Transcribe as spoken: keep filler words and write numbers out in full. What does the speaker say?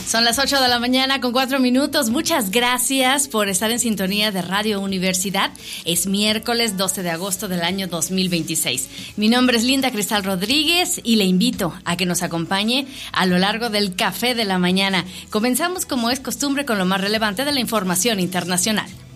Son las ocho de la mañana con cuatro minutos. Muchas gracias por estar en sintonía de Radio Universidad. Es miércoles doce de agosto del año dos mil veintiséis. Mi nombre es Linda Cristal Rodríguez y le invito a que nos acompañe a lo largo del Café de la Mañana. Comenzamos, como es costumbre, con lo más relevante de la información internacional.